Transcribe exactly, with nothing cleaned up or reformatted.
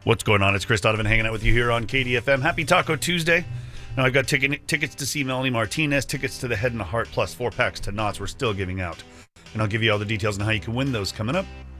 What's going on? It's Chris Donovan hanging out with you here on K D F M. Happy Taco Tuesday. Now, I've got ticket, tickets to see Melanie Martinez, tickets to the Head and the Heart, plus four packs to Knott's we're still giving out. And I'll give you all the details on how you can win those coming up.